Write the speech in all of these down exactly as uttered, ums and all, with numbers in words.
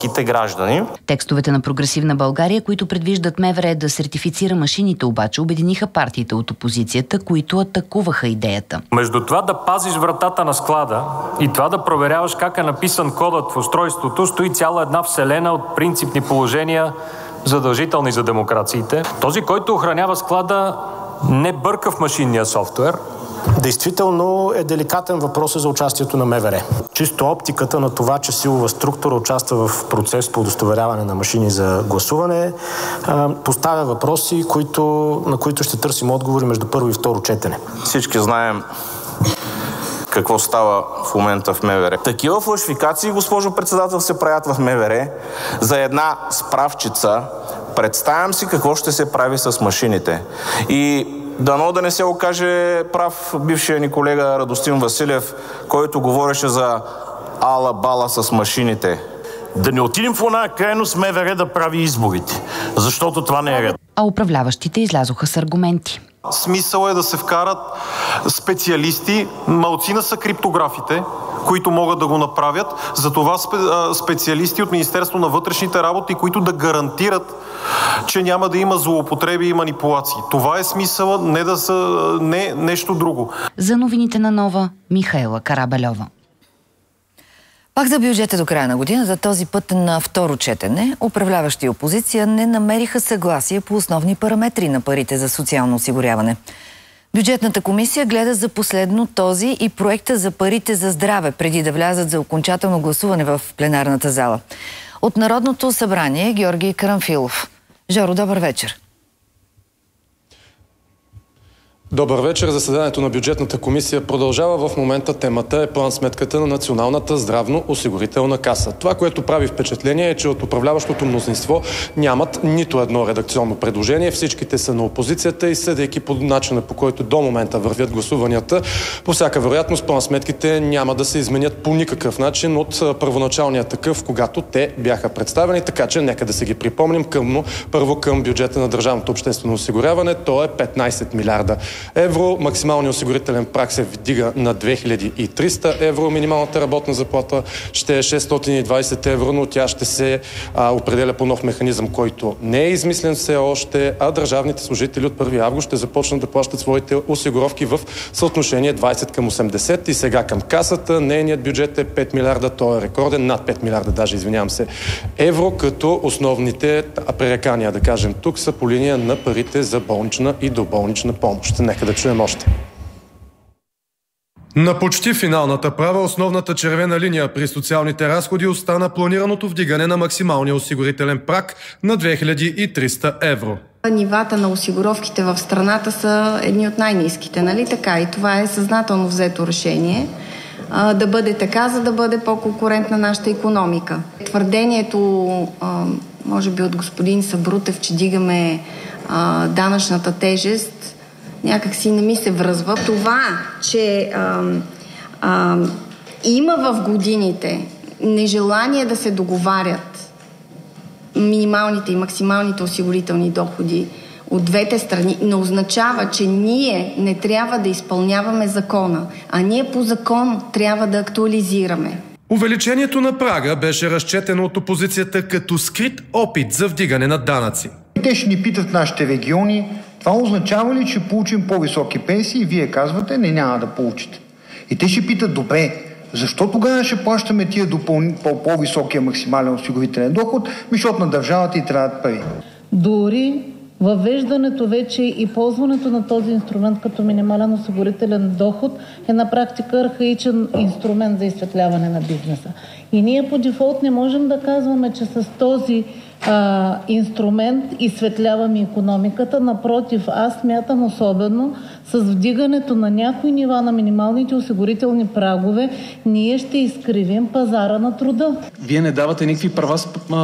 граждани. Текстовете на Прогресивна България, които предвиждат МВР да сертифицира машините, обаче обединиха партиите от опозицията, които атакуваха идеята. Между това да пазиш вратата на склада и това да проверяваш как е написан кодът в устройството, стои цяла една вселена от принципни положения, задължителни за демокрациите. Този, който охранява склада, не бърка в машинния софтуер. Действително е деликатен въпрос за участието на МВР. Чисто оптиката на това, че силова структура участва в процес по удостоверяване на машини за гласуване, поставя въпроси, които, на които ще търсим отговори между първо и второ четене. Всички знаем какво става в момента в МВР. Такива фалшификации, госпожо председател, се правят в МВР за една справчица. Представям си какво ще се прави с машините. И дано да не се окаже прав бившия ни колега Радостин Василев, който говореше за ала-бала с машините. Да не отидем в оная крайност МВР да прави изборите, защото това не е ред. А управляващите излязоха с аргументи. Смисъл е да се вкарат специалисти, малцина са криптографите, които могат да го направят, затова специалисти от Министерство на вътрешните работи, които да гарантират, че няма да има злоупотреби и манипулации. Това е смисъла, не да са не нещо друго. За новините на Нова, Михаела Карабельова. Пак за бюджета до края на годината, този път на второ четене, управляващи и опозиция не намериха съгласие по основни параметри на парите за социално осигуряване. Бюджетната комисия гледа за последно този и проекта за парите за здраве, преди да влязат за окончателно гласуване в пленарната зала. От Народното събрание Георги Карамфилов. Жоро, добър вечер. Добър вечер. Заседанието на бюджетната комисия продължава. В момента темата е план-сметката на Националната здравно-осигурителна каса. Това, което прави впечатление, е, че от управляващото мнозинство нямат нито едно редакционно предложение. Всичките са на опозицията и съдейки по начина, по който до момента вървят гласуванията, по всяка вероятност план-сметките няма да се изменят по никакъв начин от първоначалния такъв, когато те бяха представени. Така че нека да се ги припомним към, първо към бюджета на държавното обществено осигуряване. То е петнайсет милиарда евро. Максималният осигурителен праг се вдига на две хиляди и триста евро. Минималната работна заплата ще е шестстотин и двайсет евро, но тя ще се а, определя по нов механизъм, който не е измислен все още, а държавните служители от първи август ще започнат да плащат своите осигуровки в съотношение двайсет към осемдесет и сега към касата. Нейният бюджет е пет милиарда, той е рекорден, над пет милиарда, даже извинявам се, евро, като основните пререкания, да кажем тук, са по линия на парите за болнична и доболнична помощ. Нека да чуем още. На почти финалната права основната червена линия при социалните разходи остана планираното вдигане на максималния осигурителен праг на две хиляди и триста евро. Нивата на осигуровките в страната са едни от най-ниските, нали така? И това е съзнателно взето решение а, да бъде така, за да бъде по-конкурентна нашата икономика. Твърдението, а, може би от господин Сабрутев, че дигаме а, данъчната тежест, някак си не ми се връзва. Това, че а, а, има в годините нежелание да се договарят минималните и максималните осигурителни доходи от двете страни, не означава, че ние не трябва да изпълняваме закона, а ние по закон трябва да актуализираме. Увеличението на прага беше разчетено от опозицията като скрит опит за вдигане на данъци. Те ще ни питат нашите региони, това означава ли, че получим по-високи пенсии? Вие казвате, не, няма да получите. И те ще питат, добре, защо тогава ще плащаме тия допълни, по- по-високия максимален осигурителен доход, защото на държавата и трябват пари? Дори въвеждането вече и ползването на този инструмент като минимален осигурителен доход е на практика архаичен инструмент за изсветляване на бизнеса. И ние по дефолт не можем да казваме, че с този а, инструмент изсветляваме икономиката. Напротив, аз смятам особено с вдигането на някои нива на минималните осигурителни прагове, ние ще изкривим пазара на труда. Вие не давате никакви права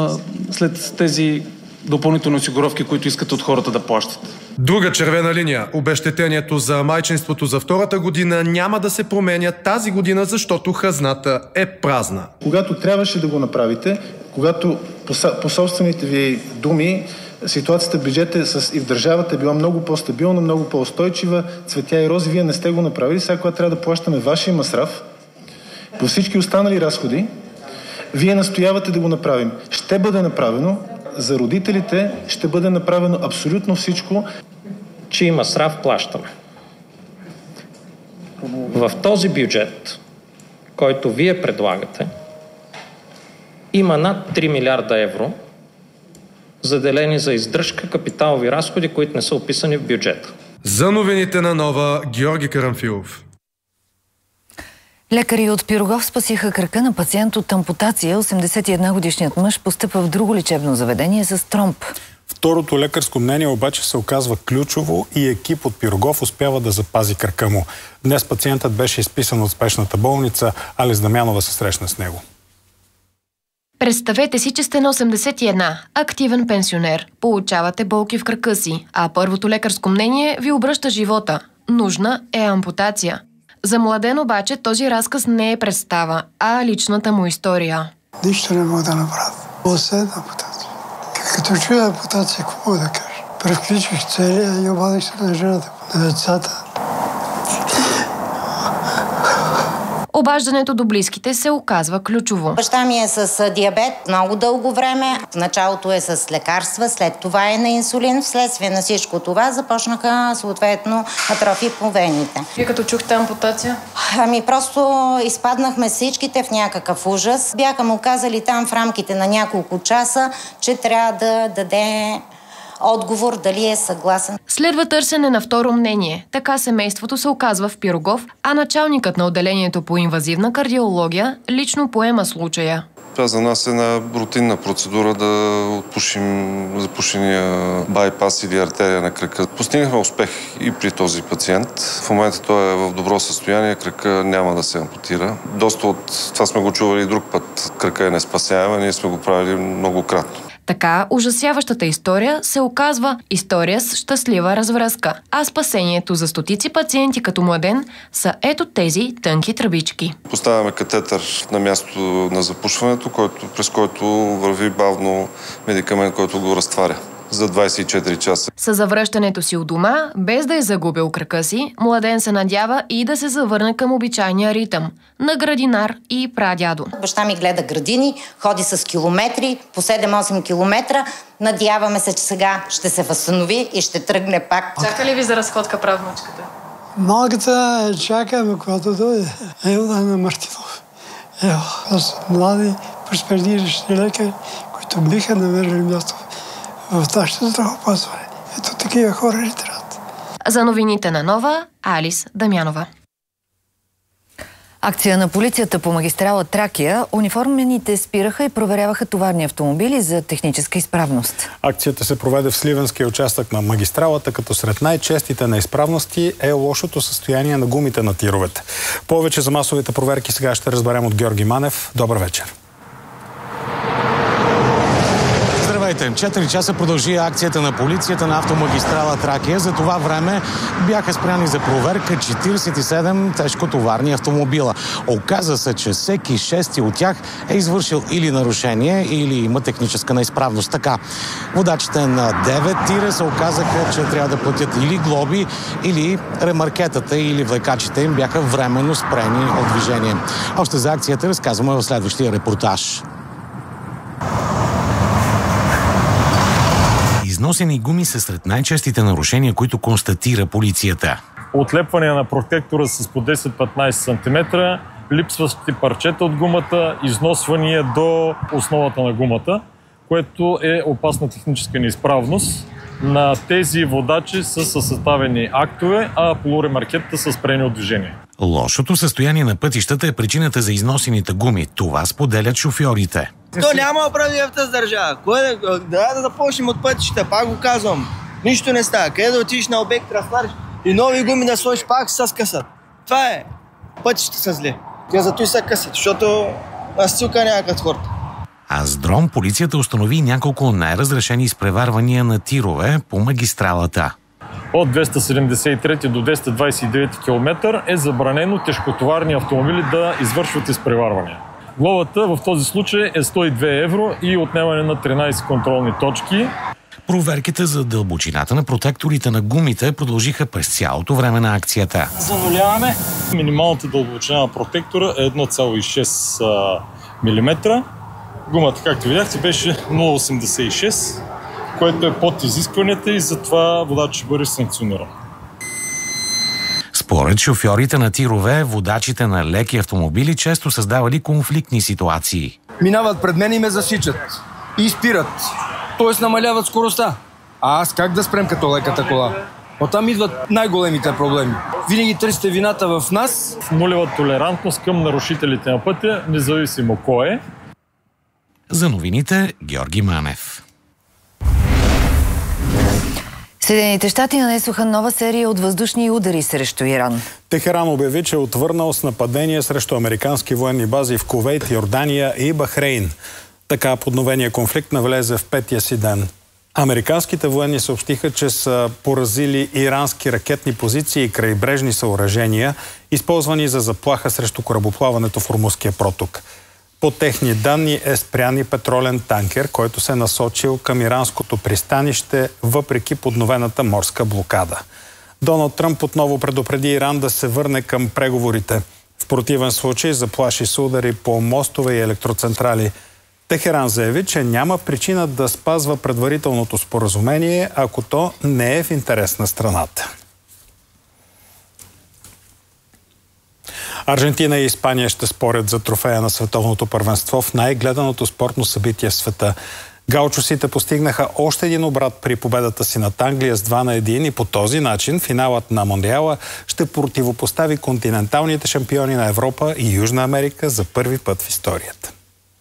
след тези допълнителни осигуровки, които искат от хората да плащат. Друга червена линия. Обезщетението за майчинството за втората година няма да се променя тази година, защото хазната е празна. Когато трябваше да го направите, когато по, по собствените ви думи ситуацията в бюджета с, и в държавата е била много по-стабилна, много по-устойчива, цветя и рози, вие не сте го направили. Сега, когато трябва да плащаме вашия масраф по всички останали разходи, Вие настоявате да го направим. Ще бъде направено. За родителите ще бъде направено абсолютно всичко. Че има срав плащане. В този бюджет, който вие предлагате, има над три милиарда евро, заделени за издръжка, капиталови разходи, които не са описани в бюджета. За новините на Нова, Георги Карамфилов. Лекари от Пирогов спасиха кръка на пациент от ампутация. осемдесет и една годишният мъж постъпва в друго лечебно заведение с тромб. Второто лекарско мнение обаче се оказва ключово и екип от Пирогов успява да запази кръка му. Днес пациентът беше изписан от спешната болница. Алис Дамянова се срещна с него. Представете си, че сте на осемдесет и една, активен пенсионер. Получавате болки в кръка си, а първото лекарско мнение ви обръща живота. Нужна е ампутация. За Младен обаче този разказ не е представа, а личната му история. Нищо не мога да направя. Освен ампутация. Като чуя ампутация, какво мога да кажа? Превключих целия и обадих се на жената, на децата. Обаждането до близките се оказва ключово. Баща ми е с диабет много дълго време. В началото е с лекарства, след това е на инсулин. Вследствие на всичко това започнаха съответно атрофии по вените. Вие като чухте ампутация? Ами просто изпаднахме всичките в някакъв ужас. Бяха му казали там в рамките на няколко часа, че трябва да даде отговор дали е съгласен. Следва търсене на второ мнение. Така семейството се оказва в Пирогов, а началникът на отделението по инвазивна кардиология лично поема случая. Това за нас е една рутинна процедура да отпушим запушения байпас или артерия на кръка. Постигнахме успех и при този пациент. В момента той е в добро състояние, кръка няма да се ампутира. Доста от това сме го чували и друг път. Кръка е неспасяема, ние сме го правили многократно. Така ужасяващата история се оказва история с щастлива развръзка, а спасението за стотици пациенти като Младен са ето тези тънки тръбички. Поставяме катетър на място на запушването, който, през който върви бавно медикамент, който го разтваря за двадесет и четири часа. С завръщането си у дома, без да е загубил кръка си, Младен се надява и да се завърне към обичайния ритъм на градинар и прадядо. Баща ми гледа градини, ходи с километри, по седем-осем километра. Надяваме се, че сега ще се възстанови и ще тръгне пак. Чака ли ви за разходка правнучката? Малката чакаме, когато дойде. Ево да на Мартинов. Ево, аз млади, перспективни лекари, които биха намерили място в нашето здравеопазване. Ето такива хора ли трябват. За новините на Нова, Алис Дамянова. Акция на полицията по магистрала Тракия. Униформените спираха и проверяваха товарни автомобили за техническа изправност. Акцията се проведе в Сливенския участък на магистралата, като сред най-честите неизправности е лошото състояние на гумите на тировете. Повече за масовите проверки сега ще разберем от Георги Манев. Добър вечер. Здравейте! четири часа продължи акцията на полицията на автомагистрала Тракия. За това време бяха спряни за проверка четиридесет и седем тежкотоварни автомобила. Оказа се, че всеки шести от тях е извършил или нарушение, или има техническа неизправност. Така, водачите на девет тира се оказаха, че трябва да платят или глоби, или ремаркетата, или влекачите им бяха временно спрени от движение. Още за акцията разказваме в следващия репортаж. Износени гуми са сред най-честите нарушения, които констатира полицията. Отлепване на протектора с по десет-петнадесет сантиметра, липсващи парчета от гумата, износвания до основата на гумата, което е опасна техническа неизправност. На тези водачи са съставени актове, а полуремаркетата са спрени от движение. Лошото състояние на пътищата е причината за износените гуми. Това споделят шофьорите. То няма оправдание в тази държава. Кой да, да, да започнем от пътищата, пак го казвам. Нищо не става. Къде да отидеш на обект, разтвариш и нови гуми да сложиш, пак се скъсат. Това е. Пътищата са зле. Те зато и са късат, защото настилка няма като хората. А с дрон полицията установи няколко най-разрешени изпреварвания на тирове по магистралата. От двеста седемдесет и трети до двеста двадесет и девети километър е забранено тежкотоварни автомобили да извършват изпреварвания. Глобата в този случай е сто и две евро и отнемане на тринадесет контролни точки. Проверките за дълбочината на протекторите на гумите продължиха през цялото време на акцията. Зануляваме. Минималната дълбочина на протектора е едно цяло и шест милиметра. Гумата, както видяхте, беше нула цяло осемдесет и шест, което е под изискванията и затова водачът ще бъде санкциониран. Според шофьорите на тирове, водачите на леки автомобили често създавали конфликтни ситуации. Минават пред мен и ме засичат. И спират. Тоест намаляват скоростта. А аз как да спрем като леката кола? Оттам идват най-големите проблеми. Винаги търсите вината в нас. Нулева толерантност към нарушителите на пътя, независимо кой е. За новините, Георги Манев. Съединените щати нанесоха нова серия от въздушни удари срещу Иран. Техеран обяви, че е отвърнал с нападения срещу американски военни бази в Кувейт, Йордания и Бахрейн. Така подновения конфликт навлезе в петия си ден. Американските военни съобщиха, че са поразили ирански ракетни позиции и крайбрежни съоръжения, използвани за заплаха срещу корабоплаването в Ормузския проток. По техни данни е спрян и петролен танкер, който се е насочил към иранското пристанище, въпреки подновената морска блокада. Доналд Тръмп отново предупреди Иран да се върне към преговорите. В противен случай заплаши с удари по мостове и електроцентрали. Техеран заяви, че няма причина да спазва предварителното споразумение, ако то не е в интерес на страната. Аржентина и Испания ще спорят за трофея на световното първенство в най-гледаното спортно събитие в света. Гаучосите постигнаха още един обрат при победата си над Англия с два на един и по този начин финалът на Мондиала ще противопостави континенталните шампиони на Европа и Южна Америка за първи път в историята.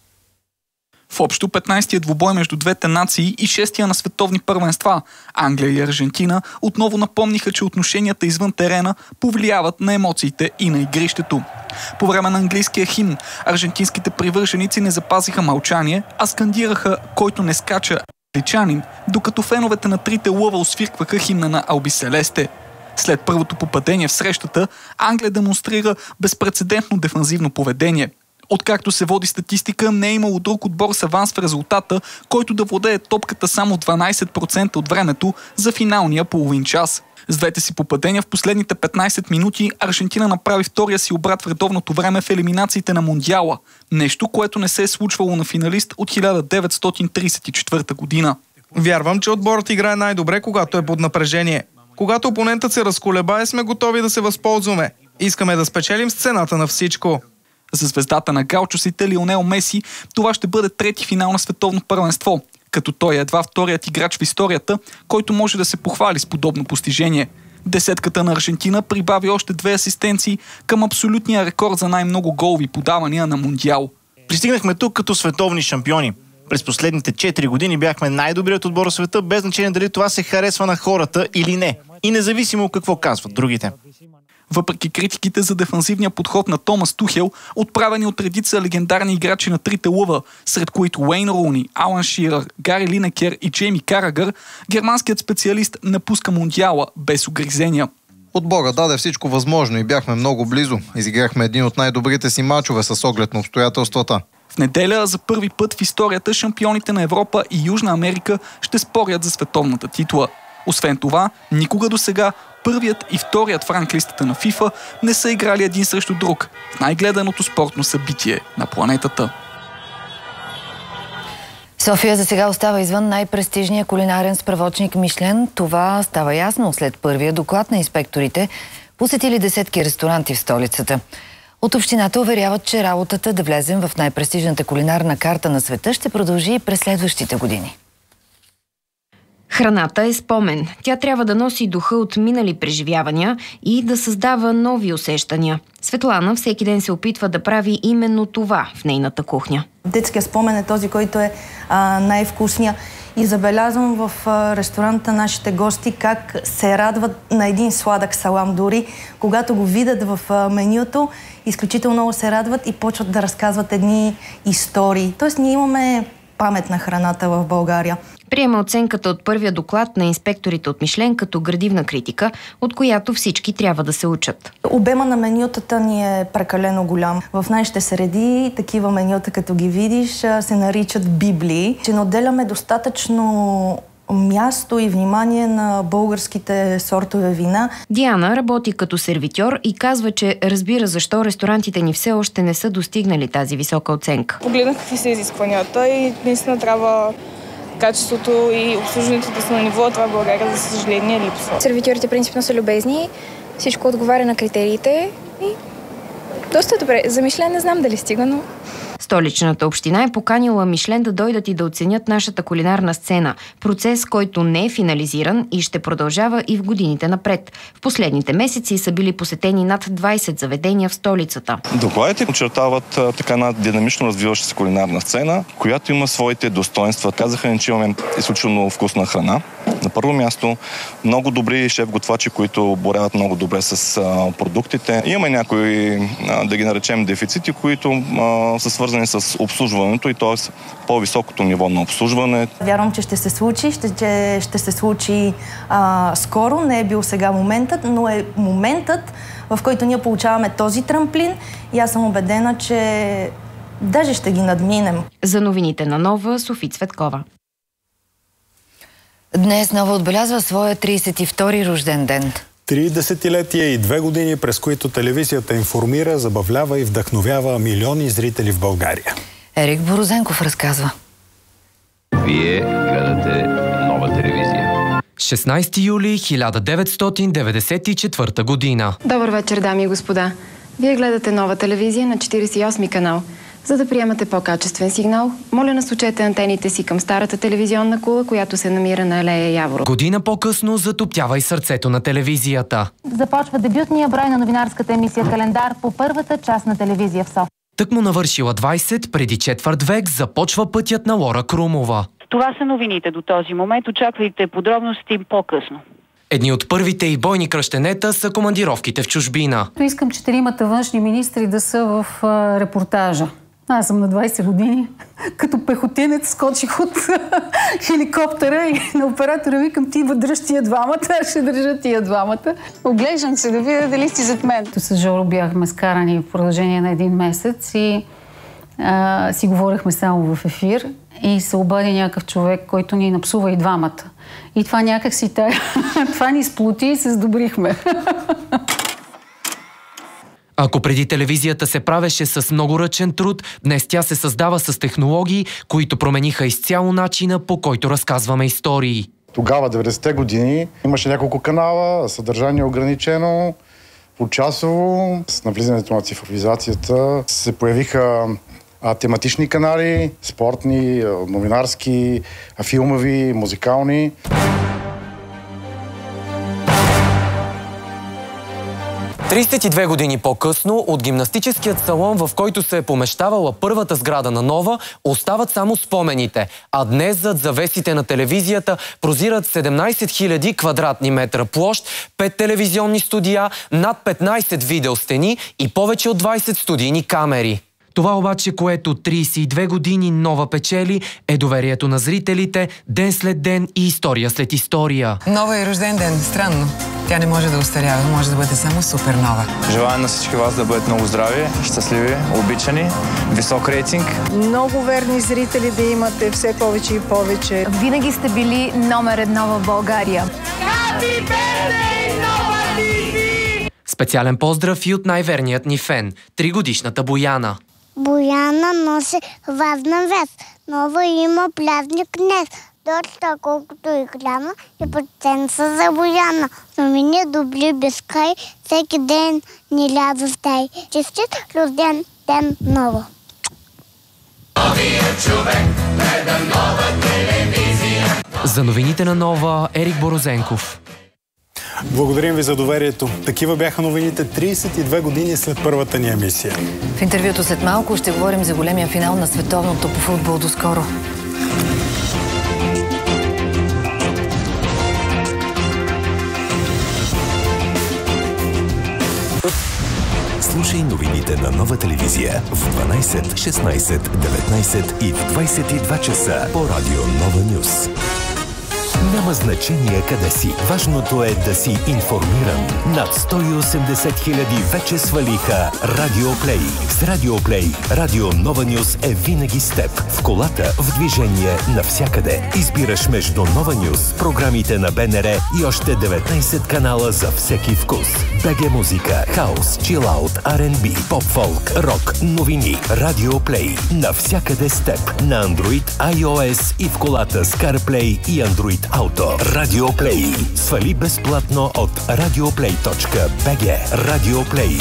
В общо петнайсетия двубой между двете нации и шестия на световни първенства, Англия и Аржентина отново напомниха, че отношенията извън терена повлияват на емоциите и на игрището. По време на английския химн, аржентинските привърженици не запазиха мълчание, а скандираха "Който не скача англичанин", докато феновете на трите лъва освиркваха химна на Албиселесте. След първото попадение в срещата, Англия демонстрира безпрецедентно дефанзивно поведение. Откакто се води статистика, не е имало друг отбор с аванс в резултата, който да владее топката само дванайсет процента от времето за финалния половин час. С двете си попадения в последните петнайсет минути Аржентина направи втория си обрат в редовното време в елиминациите на Мондиала. Нещо, което не се е случвало на финалист от хиляда деветстотин трийсет и четвърта година. Вярвам, че отборът играе най-добре, когато е под напрежение. Когато опонентът се разколебае, сме готови да се възползваме. Искаме да спечелим с цената на всичко. За звездата на гаучосите Лионел Меси това ще бъде трети финал на световно първенство, като той е едва вторият играч в историята, който може да се похвали с подобно постижение. Десетката на Аржентина прибави още две асистенции към абсолютния рекорд за най-много голови подавания на Мондиал. Пристигнахме тук като световни шампиони. През последните четири години бяхме най-добрият отбор в света, без значение дали това се харесва на хората или не. И независимо какво казват другите. Въпреки критиките за дефанзивния подход на Томас Тухел, отправени от редица легендарни играчи на трите лъва, сред които Уейн Руни, Алан Ширър, Гари Линекер и Джейми Карагър, германският специалист напуска Мондиала без угризения. Отбора даде всичко възможно и бяхме много близо. Изиграхме един от най-добрите си мачове с оглед на обстоятелствата. В неделя за първи път в историята шампионите на Европа и Южна Америка ще спорят за световната титла. Освен това, никога до сега първият и вторият в ранглистата на ФИФА не са играли един срещу друг в най-гледаното спортно събитие на планетата. София за сега остава извън най-престижния кулинарен справочник Мишлен. Това става ясно след първия доклад на инспекторите, посетили десетки ресторанти в столицата. От общината уверяват, че работата да влезем в най-престижната кулинарна карта на света ще продължи и през следващите години. Храната е спомен. Тя трябва да носи духа от минали преживявания и да създава нови усещания. Светлана всеки ден се опитва да прави именно това в нейната кухня. Детския спомен е този, който е най-вкусния. И забелязвам в а, ресторанта нашите гости как се радват на един сладък салам дори. Когато го видят в а, менюто, изключително много се радват и почват да разказват едни истории. Тоест ние имаме памет на храната в България. Приема оценката от първия доклад на инспекторите от Мишлен като градивна критика, от която всички трябва да се учат. Обема на менютата ни е прекалено голям. В нашите среди такива менюта, като ги видиш, се наричат библии. Че не отделяме достатъчно място и внимание на българските сортове вина. Диана работи като сервитьор и казва, че разбира защо ресторантите ни все още не са достигнали тази висока оценка. Погледнах какви са изискванията и наистина трябва качеството и обслужването да са на ниво, това в България, за съжаление, липсва. Сервитьорите принципно са любезни, всичко отговаря на критериите и доста добре. За Мишлен не знам дали стига, но... Столичната община е поканила Мишлен да дойдат и да оценят нашата кулинарна сцена. Процес, който не е финализиран и ще продължава и в годините напред. В последните месеци са били посетени над двайсет заведения в столицата. Докладите очертават така една динамично развиваща се кулинарна сцена, която има своите достоинства. Казаха ни, че имаме изключително вкусна храна. На първо място, много добри шеф-готвачи, които боряват много добре с а, продуктите. Има някои, а, да ги наречем, дефицити, които а, са свързани с обслужването и т.е. по-високото ниво на обслужване. Вярвам, че ще се случи, ще, че ще се случи а, скоро. Не е бил сега моментът, но е моментът, в който ние получаваме този трамплин и аз съм убедена, че даже ще ги надминем. За новините на Нова, Софи Цветкова. Днес Нова отбелязва своя трийсет и втори рожден ден. Три десетилетия и две години, през които телевизията информира, забавлява и вдъхновява милиони зрители в България. Ерик Борозенков разказва. Вие гледате Нова телевизия. шестнайсети юли хиляда деветстотин деветдесет и четвърта година. Добър вечер, дами и господа. Вие гледате Нова телевизия на четирийсет и осми канал. За да приемате по-качествен сигнал, моля насочете антените си към старата телевизионна кула, която се намира на алея Яворо. Година по-късно затоптява и сърцето на телевизията. Започва дебютния брой на новинарската емисия «Календар» по първата част на телевизия в София. Тък му навършила двайсет, преди четвърт век започва пътят на Лора Крумова. Това са новините до този момент. Очаквайте подробности по-късно. Едни от първите и бойни кръщенета са командировките в чужбина. Искам четиримата външни министри да са в а, репортажа. Аз съм на двайсет години. Като пехотинец скочих от хеликоптера и на оператора викам: ти дръж тия двамата, аз ще държа тия двамата. Оглеждам се да видя дали си зад мен. С Жоро бяхме скарани в продължение на един месец и а, си говорихме само в ефир и се обади някакъв човек, който ни напсува и двамата. И това някак си тая... това ни сплоти и се сдобрихме. Ако преди телевизията се правеше с много ръчен труд, днес тя се създава с технологии, които промениха изцяло начина, по който разказваме истории. Тогава, деветдесетте години, имаше няколко канала, съдържание ограничено, почасово. С навлизането на цифровизацията се появиха а, тематични канали, спортни, новинарски, филмови, музикални. трийсет и две години по-късно от гимнастическият салон, в който се е помещавала първата сграда на Нова, остават само спомените. А днес зад завесите на телевизията прозират седемнайсет хиляди квадратни метра площ, пет телевизионни студия, над петнайсет видеостени и повече от двайсет студийни камери. Това обаче, което трийсет и две години Нова печели, е доверието на зрителите, ден след ден и история след история. Нова и рожден ден. Странно. Тя не може да устарява, може да бъде само супер нова. Желая на всички вас да бъдете много здрави, щастливи, обичани, висок рейтинг. Много верни зрители да имате, все повече и повече. Винаги сте били номер едно в България. Happy birthday, Нова ти ви! Специален поздрав и от най-верният ни фен, тригодишната Бояна. Бояна носи важна вест. Нова има празник днес. Доста колкото и голяма и проценца за Бояна. Новини добри без край, всеки ден ни ляза стай. Честит рожден ден, Нова! Новият човек гледа Нова телевизия. За новините на Нова, Ерик Борозенков. Благодарим ви за доверието. Такива бяха новините трийсет и две години след първата ни емисия. В интервюто след малко ще говорим за големия финал на световното по футбол. До скоро! Слушай новините на Нова телевизия в дванайсет, шестнайсет, деветнайсет и в двайсет и два часа по радио Нова Нюс. Няма значение къде си. Важното е да си информиран. Над сто и осемдесет хиляди вече свалиха Радио Плей. С Радио Плей, Радио Нова Нюз е винаги с теб. В колата, в движение, навсякъде. Избираш между Нова Нюз, програмите на БНР и още деветнайсет канала за всеки вкус. БГ музика, хаус, чилаут, Ар енд Би, поп-фолк, рок, новини. Радио Плей. Навсякъде с теб. На Android, iOS и в колата с CarPlay и Android Auto. Радио Плей. Свали безплатно от радиоплей точка би джи. Радио Плей.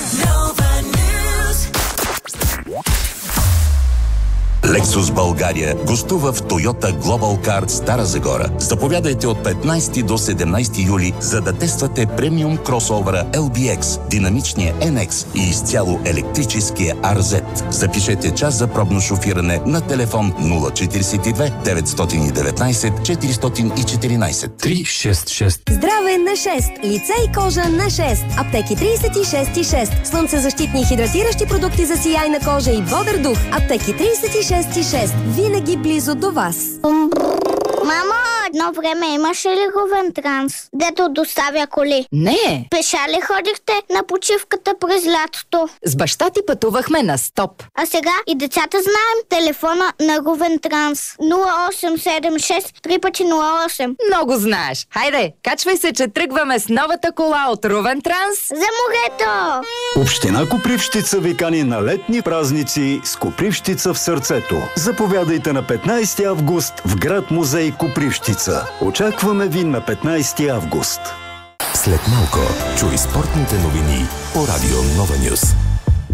Lexus България гостува в Toyota Global Car Стара Загора. Заповядайте от петнайсети до седемнайсети юли, за да тествате премиум кросовъра Ел Би Екс, динамичния Ен Екс и изцяло електрическия Ар Зет. Запишете час за пробно шофиране на телефон нула четирийсет и две деветстотин и деветнайсет четиристотин и четиринайсет. три шест шест. Здраве на шест. Лице и кожа на шест. Аптеки трийсет и шест и шест. Слънцезащитни и хидратиращи продукти за сияйна кожа и бодър дух. Аптеки трийсет и шест и шест. Винаги близо до вас. Мамо, едно време имаше ли Говентранс, дето доставя коли? Не. Пеша ли ходихте на почивката през лятото? С баща ти пътувахме на стоп. А сега и децата знаем телефона на Говентранс. нула осем седем шест три пъти нула осем. Много знаеш. Хайде, качвай се, че тръгваме с новата кола от Ровентранс. За морето! Община Копривщица ви кани на летни празници с Копривщица в сърцето. Заповядайте на петнайсети август в град музей Копривщица. Очакваме ви на петнайсети август. След малко чуй спортните новини по Радио Нова Нюз.